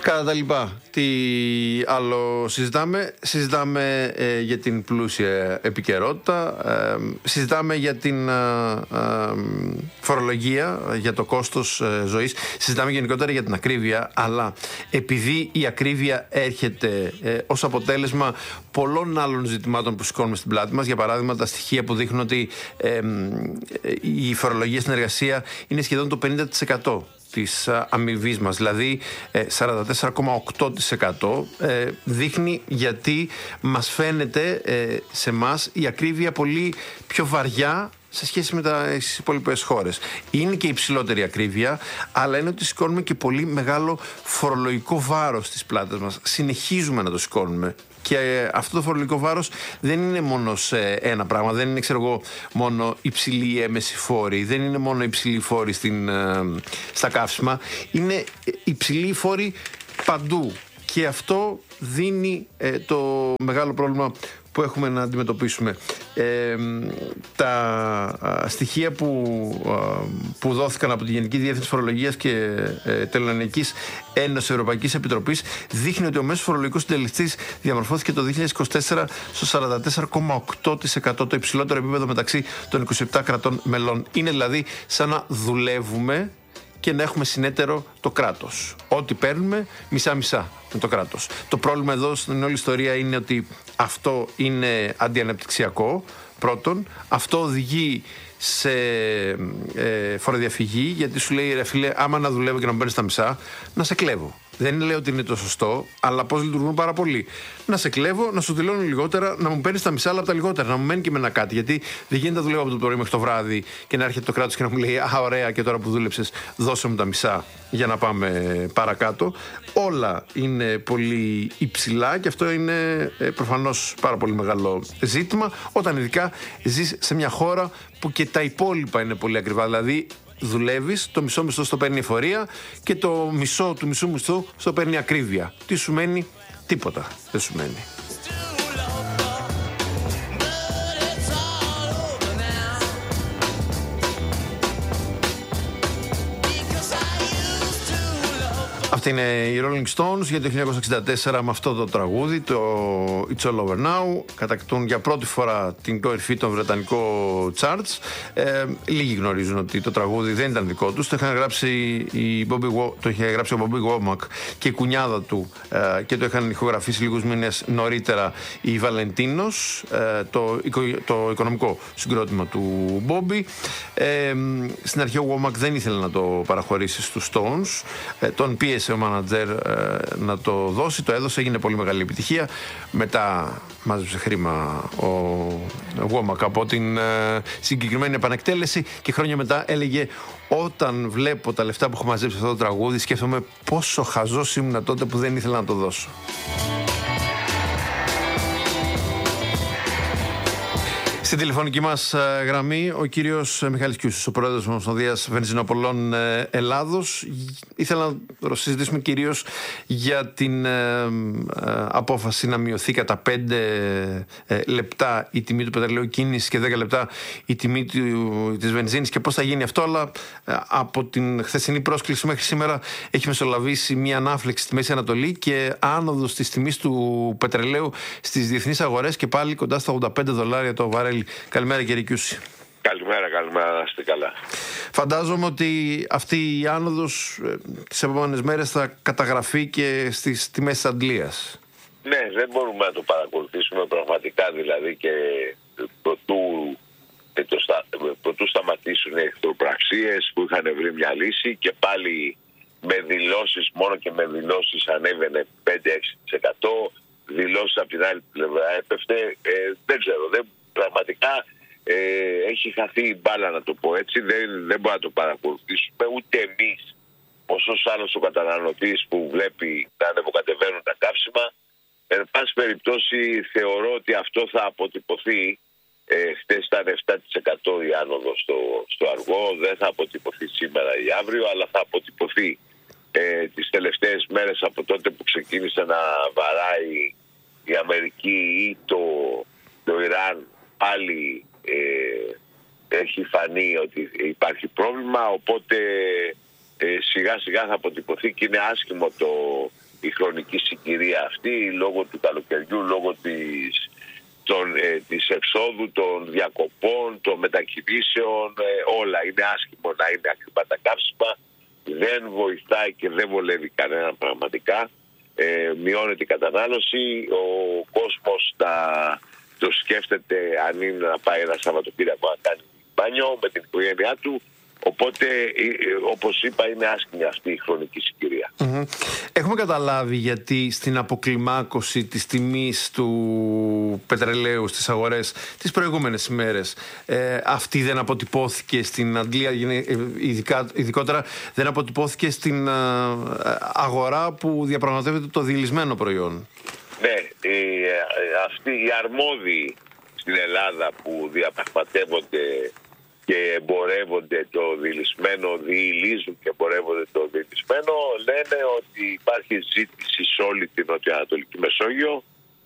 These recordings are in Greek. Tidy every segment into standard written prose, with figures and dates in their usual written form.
Κατά τα λοιπά, τι άλλο συζητάμε? Συζητάμε για την πλούσια επικαιρότητα, συζητάμε για την φορολογία, για το κόστος ζωής, συζητάμε γενικότερα για την ακρίβεια, αλλά επειδή η ακρίβεια έρχεται ως αποτέλεσμα πολλών άλλων ζητημάτων που σηκώνουμε στην πλάτη μας, για παράδειγμα τα στοιχεία που δείχνουν ότι η φορολογία στην εργασία είναι σχεδόν το 50% της αμοιβής μας, δηλαδή 44,8%, δείχνει γιατί μας φαίνεται σε μας η ακρίβεια πολύ πιο βαριά σε σχέση με τις υπόλοιπες χώρες. Είναι και υψηλότερη ακρίβεια, αλλά είναι ότι σηκώνουμε και πολύ μεγάλο φορολογικό βάρος στις πλάτες μας. Συνεχίζουμε να το σηκώνουμε. Και αυτό το φορολογικό βάρος δεν είναι μόνο σε ένα πράγμα, δεν είναι μόνο υψηλή ή έμεση φόρη, δεν είναι μόνο υψηλή φόρη στα καύσιμα, είναι υψηλή φόρη παντού. Και αυτό δίνει το μεγάλο πρόβλημα που έχουμε να αντιμετωπίσουμε. Τα στοιχεία που δόθηκαν από τη Γενική Διεύθυνση Φορολογίας και Τελωνειακής Ένωσης Ευρωπαϊκής Επιτροπής δείχνει ότι ο μέσος φορολογικός συντελεστής διαμορφώθηκε το 2024 στο 44,8%, το υψηλότερο επίπεδο μεταξύ των 27 κρατών μελών. Είναι δηλαδή σαν να δουλεύουμε και να έχουμε συνέτερο το κράτος. Ό,τι παίρνουμε, μισά-μισά με το κράτος. Το πρόβλημα εδώ στην όλη ιστορία είναι ότι αυτό είναι αντιαναπτυξιακό, πρώτον. Αυτό οδηγεί σε φοροδιαφυγή, γιατί σου λέει, ρε φίλε, άμα να δουλεύω και να μου παίρνεις τα μισά, να σε κλέβω. Δεν λέω ότι είναι το σωστό, αλλά πώς λειτουργούν πάρα πολύ. Να σε κλέβω, να σου δηλώνω λιγότερα, να μου παίρνεις τα μισά, αλλά από τα λιγότερα, να μου μένει και με ένα κάτι. Γιατί δεν γίνεται να δουλεύω από το πρωί μέχρι το βράδυ και να έρχεται το κράτος και να μου λέει, α, ωραία, και τώρα που δούλεψες, δώσε μου τα μισά για να πάμε παρακάτω. Όλα είναι πολύ υψηλά και αυτό είναι προφανώς πάρα πολύ μεγάλο ζήτημα, όταν ειδικά ζεις σε μια χώρα που και τα υπόλοιπα είναι πολύ ακριβά. Δηλαδή, δουλεύεις, το μισό μισθό στο παίρνει η εφορία και το μισό του μισού μισθού στο παίρνει ακρίβεια. Τι σου μένει? Τίποτα δεν σου μένει. Αυτή είναι οι Rolling Stones για το 1964 με αυτό το τραγούδι, το It's All Over Now. Κατακτούν για πρώτη φορά την κορυφή των βρετανικών charts. Λίγοι γνωρίζουν ότι το τραγούδι δεν ήταν δικό τους. Το είχε γράψει ο Bobby Womack και η κουνιάδα του και το είχαν ηχογραφήσει λίγους μήνες νωρίτερα η Βαλεντίνος, το οικονομικό συγκρότημα του Bobby. Στην αρχή ο Womack δεν ήθελε να το παραχωρήσει στους Stones. Τον πίεσε ο μάνατζερ να το δώσει, το έδωσε, έγινε πολύ μεγάλη επιτυχία. Μετά μάζεψε χρήμα ο Womack από την συγκεκριμένη επανεκτέλεση και χρόνια μετά έλεγε, όταν βλέπω τα λεφτά που έχω μαζέψει αυτό το τραγούδι, σκέφτομαι πόσο χαζός ήμουν τότε που δεν ήθελα να το δώσω. Στην τηλεφωνική μας γραμμή ο κύριος Μιχάλης Κιούσης, ο πρόεδρος της Ομοσπονδίας Βενζινοπολών Ελλάδος. Ήθελα να συζητήσουμε κυρίως για την απόφαση να μειωθεί κατά 5 λεπτά η τιμή του πετρελαίου κίνησης και 10 λεπτά η τιμή της βενζίνης και πώς θα γίνει αυτό, αλλά από την χθεσινή πρόσκληση μέχρι σήμερα έχει μεσολαβήσει μια ανάφλεξη στη Μέση Ανατολή και άνοδος της τιμής του πετρελαίου στις διεθνείς αγορές και πάλι κοντά στα $85 το βαρέλι. Καλημέρα κύριε Κιούση. Καλημέρα, να είστε καλά. Φαντάζομαι ότι αυτή η άνοδος τις επόμενες μέρες θα καταγραφεί και στις τιμές της Αντλίας. Ναι, δεν μπορούμε να το παρακολουθήσουμε πραγματικά, δηλαδή, και προτού σταματήσουν οι εχθροπραξίες που είχαν βρει μια λύση και πάλι με δηλώσεις, μόνο και με δηλώσεις ανέβαινε 5-6%, δηλώσεις από την άλλη πλευρά έπεφτε, δεν ξέρω, πραγματικά έχει χαθεί η μπάλα, να το πω έτσι. Δεν μπορούμε να το παρακολουθήσουμε ούτε εμείς, όσο άλλος ο καταναλωτής που βλέπει να ανεβοκατεβαίνουν τα καύσιμα. Εν πάση περιπτώσει θεωρώ ότι αυτό θα αποτυπωθεί. Χτες ήταν 7% η άνοδος στο αργό, δεν θα αποτυπωθεί σήμερα ή αύριο, αλλά θα αποτυπωθεί τις τελευταίες μέρες από τότε που ξεκίνησε να βαράει η Αμερική ή το Ιράν. Πάλι έχει φανεί ότι υπάρχει πρόβλημα, οπότε σιγά σιγά θα αποτυπωθεί και είναι άσχημο η χρονική συγκυρία αυτή, λόγω του καλοκαιριού, λόγω της εξόδου, των διακοπών, των μετακινήσεων, όλα. Είναι άσχημο να είναι ακριβά τα καύσιμα, δεν βοηθάει και δεν βολεύει κανέναν πραγματικά. Μειώνεται η κατανάλωση, ο κόσμος το σκέφτεται αν είναι να πάει ένα Σαββατοκύριακο να κάνει μπάνιο με την οικογένειά του. Οπότε, όπως είπα, είναι άσχημη αυτή η χρονική συγκυρία. Έχουμε καταλάβει γιατί στην αποκλιμάκωση της τιμής του πετρελαίου στις αγορές τις προηγούμενες ημέρες αυτή δεν αποτυπώθηκε στην Αγγλία, ειδικότερα δεν αποτυπώθηκε στην αγορά που διαπραγματεύεται το διηλυσμένο προϊόν? Ναι, αυτοί οι αρμόδιοι στην Ελλάδα που διαπραγματεύονται και εμπορεύονται το διηλυσμένο, διηλίζουν και εμπορεύονται το διηλυσμένο, λένε ότι υπάρχει ζήτηση σε όλη την νοτιοανατολική Μεσόγειο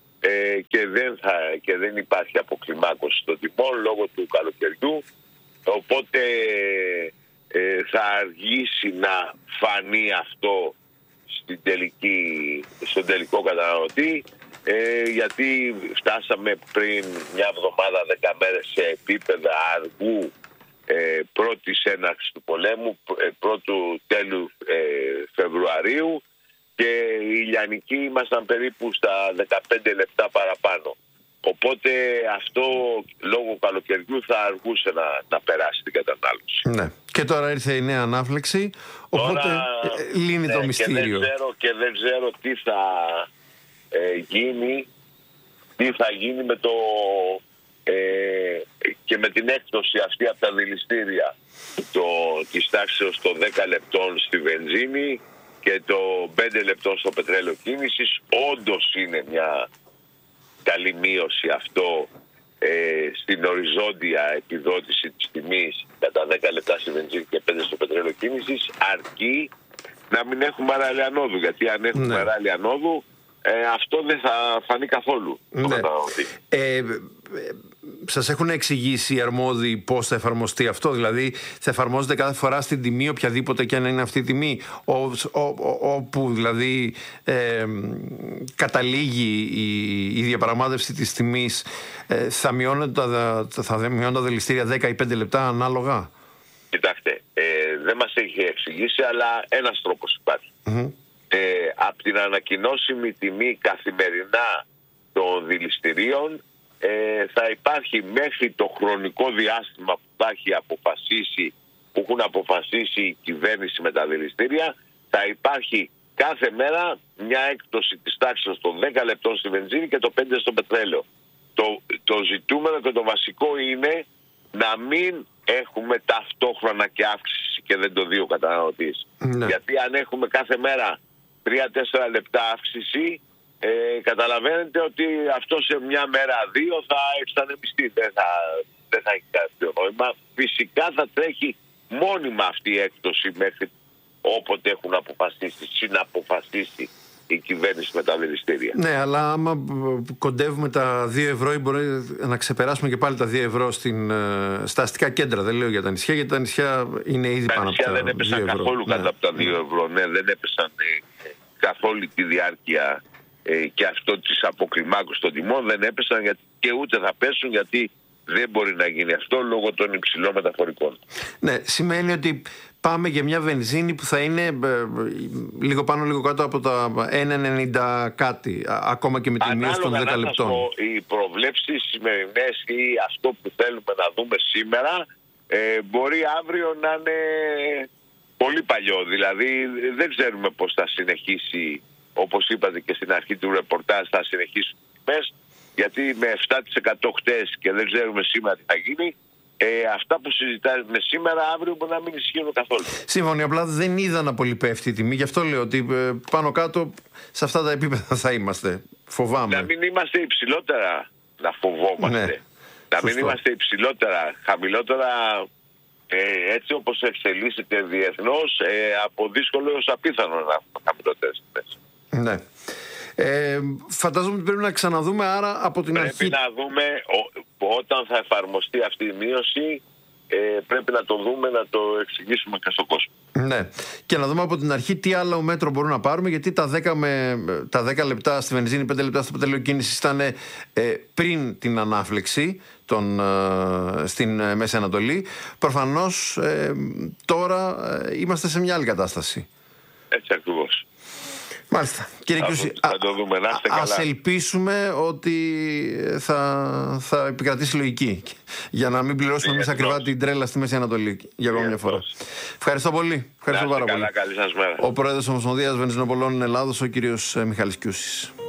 και δεν υπάρχει αποκλιμάκωση των τιμών λόγω του καλοκαιριού, οπότε θα αργήσει να φανεί αυτό στον τελικό καταναλωτή, γιατί φτάσαμε πριν μια εβδομάδα, 10 μέρες σε επίπεδα αργού πρώτης έναρξης του πολέμου, πρώτου τέλους Φεβρουαρίου, και οι λιανικοί ήμασταν περίπου στα 15 λεπτά παραπάνω. Οπότε αυτό λόγω καλοκαιριού θα αργούσε να περάσει την κατανάλωση. Ναι. Και τώρα ήρθε η νέα ανάφλεξη, οπότε λύνει το μυστήριο. Και δεν ξέρω τι θα γίνει με και με την έκπτωση αυτή από τα δηληστήρια της τάξης των 10 λεπτών στη βενζίνη και το 5 λεπτών στο πετρέλαιο κίνησης. Όντως είναι μια καλή μείωση αυτό στην οριζόντια επιδότηση της τιμής κατά 10 λεπτά στη βενζίνη και 5 στο πετρέλαιο κίνησης, αρκεί να μην έχουμε ράλι ανόδου, γιατί αν έχουμε ράλι ανόδου αυτό δεν θα φανεί καθόλου. Ναι. Σας έχουν εξηγήσει οι αρμόδιοι πώς θα εφαρμοστεί αυτό? Δηλαδή θα εφαρμόζεται κάθε φορά στην τιμή, οποιαδήποτε και αν είναι αυτή η τιμή, όπου δηλαδή καταλήγει η διαπραγμάτευση της τιμής, θα μειώνουν τα δηληστήρια 10 ή 5 λεπτά ανάλογα? Κοιτάξτε, δεν μας έχει εξηγήσει, αλλά ένας τρόπος υπάρχει. Από την ανακοινώσιμη τιμή καθημερινά των δηληστηρίων θα υπάρχει μέχρι το χρονικό διάστημα που έχουν αποφασίσει η κυβέρνηση με τα δηληστήρια, θα υπάρχει κάθε μέρα μια έκπτωση της τάξης των 10 λεπτών στη βενζίνη και το 5 στο πετρέλαιο. Το ζητούμενο και το βασικό είναι να μην έχουμε ταυτόχρονα και αύξηση και δεν το δει ο καταναλωτής. Γιατί αν έχουμε κάθε μέρα 3-4 λεπτά αύξηση, καταλαβαίνετε ότι αυτό σε μια μέρα, 2 θα εξανεμιστεί. Δεν θα έχει κάποιο νόημα. Φυσικά θα τρέχει μόνιμα αυτή η έκπτωση μέχρι όποτε έχουν συναποφασίσει η κυβέρνηση με τα δηληστήρια. Ναι, αλλά άμα κοντεύουμε τα 2 ευρώ, μπορεί να ξεπεράσουμε και πάλι τα 2 ευρώ στα αστικά κέντρα. Δεν λέω για τα νησιά, γιατί τα νησιά είναι ήδη πάνω από τα 2 ευρώ. Τα νησιά δεν έπεσαν καθόλου κάτω από τα 2 ευρώ. Ναι, δεν έπεσαν καθ' όλη τη διάρκεια και αυτό της αποκλιμάκωσης των τιμών δεν έπεσαν, και ούτε θα πέσουν, γιατί δεν μπορεί να γίνει αυτό λόγω των υψηλών μεταφορικών. Ναι, σημαίνει ότι πάμε για μια βενζίνη που θα είναι λίγο πάνω λίγο κάτω από τα 1,90 κάτι, ακόμα και με τη μείωση των 10 λεπτών. Οι προβλέψεις σημερινές ή αυτό που θέλουμε να δούμε σήμερα μπορεί αύριο να είναι πολύ παλιό. Δηλαδή δεν ξέρουμε πώς θα συνεχίσει, όπως είπατε και στην αρχή του ρεπορτάζ, θα συνεχίσουν οι τιμές, γιατί με 7% χτες και δεν ξέρουμε σήμερα τι θα γίνει, αυτά που συζητάμε σήμερα αύριο μπορεί να μην ισχύουν καθόλου. Σύμφωνοι, απλά δεν είδα να πολύ πέφτει η τιμή, γι' αυτό λέω ότι πάνω κάτω σε αυτά τα επίπεδα θα είμαστε. Φοβάμαι. Να μην είμαστε υψηλότερα, να φοβόμαστε. Ναι, να μην είμαστε υψηλότερα, χαμηλότερα. Έτσι όπως εξελίσσεται διεθνώς, από δύσκολο έως απίθανο να έχουμε χαμηλότερες τιμές. Ναι. Φαντάζομαι ότι πρέπει να ξαναδούμε, άρα από την αρχή. Πρέπει να δούμε όταν θα εφαρμοστεί αυτή η μείωση, πρέπει να το δούμε, να το εξηγήσουμε και στον κόσμο. Ναι. Και να δούμε από την αρχή τι άλλο μέτρο μπορούμε να πάρουμε, γιατί τα 10 λεπτά στη βενζίνη, 5 λεπτά στο πετρέλαιο κίνησης ήταν πριν την ανάφλεξη στην Μέση Ανατολή. Προφανώς τώρα είμαστε σε μια άλλη κατάσταση. Έτσι ακριβώς. Μάλιστα. Κύριε Κιούση, ας ελπίσουμε ότι θα επικρατήσει λογική για να μην πληρώσουμε εμείς ακριβά την τρέλα στη Μέση Ανατολή για ακόμα μια φορά. Ευχαριστώ πολύ. Ευχαριστώ πάρα πολύ. Καλή σας μέρα. Ο πρόεδρος της Ομοσπονδίας Βενζινοπολών Ελλάδος, ο κύριος Μιχάλης Κιούσης.